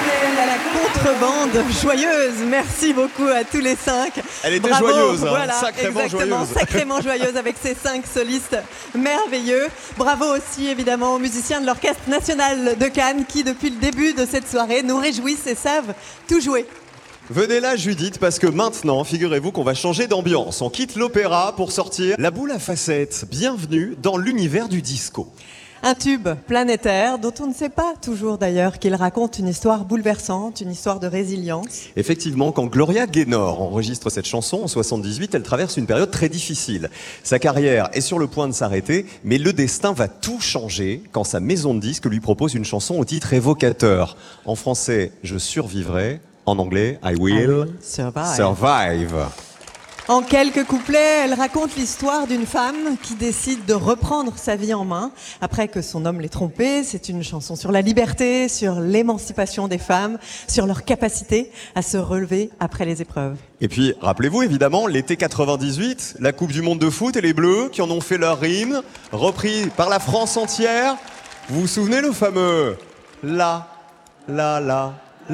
à la contrebande joyeuse. Merci beaucoup à tous les 5. Elle était Bravo, joyeuse, hein, voilà, sacrément joyeuse. Sacrément joyeuse avec ces 5 solistes merveilleux. Bravo aussi évidemment aux musiciens de l'Orchestre National de Cannes qui depuis le début de cette soirée nous réjouissent et savent tout jouer. Venez là Judith, parce que maintenant, figurez-vous qu'on va changer d'ambiance. On quitte l'opéra pour sortir La Boule à facettes. Bienvenue dans l'univers du disco. Un tube planétaire dont on ne sait pas toujours d'ailleurs qu'il raconte une histoire bouleversante, une histoire de résilience. Effectivement, quand Gloria Gaynor enregistre cette chanson en 78, elle traverse une période très difficile. Sa carrière est sur le point de s'arrêter, mais le destin va tout changer quand sa maison de disques lui propose une chanson au titre évocateur. En français, Je survivrai. En anglais, I will survive. En quelques couplets, elle raconte l'histoire d'une femme qui décide de reprendre sa vie en main après que son homme l'ait trompée. C'est une chanson sur la liberté, sur l'émancipation des femmes, sur leur capacité à se relever après les épreuves. Et puis, rappelez-vous évidemment, l'été 98, la Coupe du Monde de foot et les Bleus qui en ont fait leur hymne, repris par la France entière. Vous vous souvenez le fameux « La, la, la, la »